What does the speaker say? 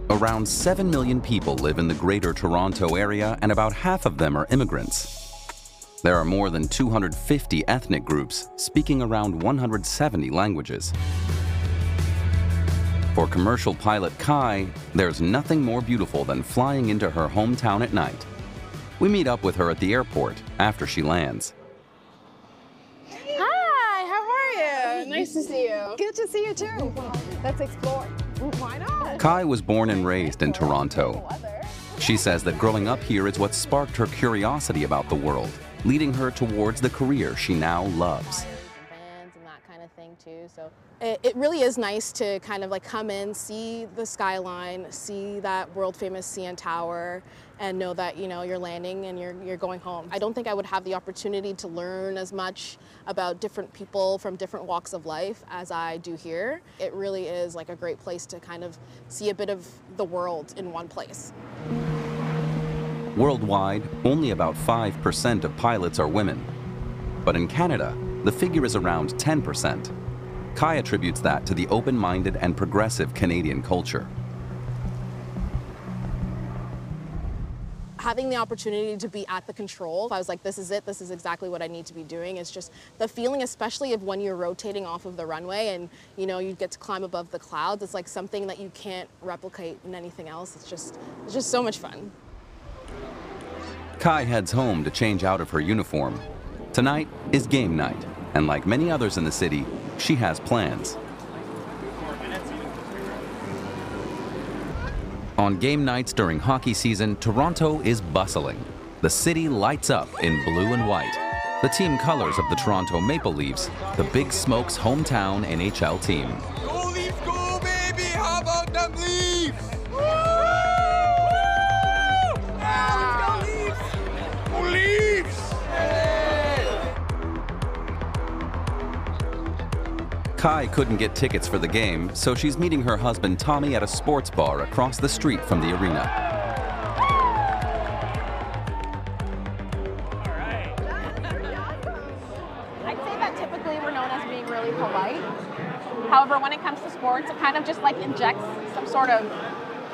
Around 7 million people live in the Greater Toronto Area, and about half of them are immigrants. There are more than 250 ethnic groups, speaking around 170 languages. For commercial pilot Kai, there's nothing more beautiful than flying into her hometown at night. We meet up with her at the airport after she lands. Hi, how are you? Nice to see you. Good to see you too. Let's explore. Why not? Kai was born and raised in Toronto. She says that growing up here is what sparked her curiosity about the world, leading her towards the career she now loves. And that kind of thing too. So it really is nice to kind of like come in, see the skyline, see that world famous CN Tower, and know that you're landing and you're going home. I don't think I would have the opportunity to learn as much about different people from different walks of life as I do here. It really is like a great place to kind of see a bit of the world in one place. Worldwide, only about 5% of pilots are women. But in Canada, the figure is around 10%. Kai attributes that to the open-minded and progressive Canadian culture. Having the opportunity to be at the control, I was like, this is it, this is exactly what I need to be doing. It's just the feeling, especially of when you're rotating off of the runway and you get to climb above the clouds, it's like something that you can't replicate in anything else. It's just so much fun. Kai heads home to change out of her uniform. Tonight is game night, and like many others in the city, she has plans. On game nights during hockey season, Toronto is bustling. The city lights up in blue and white. The team colors of the Toronto Maple Leafs, the Big Smoke's hometown NHL team. Go Leafs, go baby! How about them Leafs? Woo! Yeah, let's go Leafs! Go Leafs! Kai couldn't get tickets for the game, so she's meeting her husband Tommy at a sports bar across the street from the arena. I'd say that typically we're known as being really polite. However, when it comes to sports, it kind of just like injects some sort of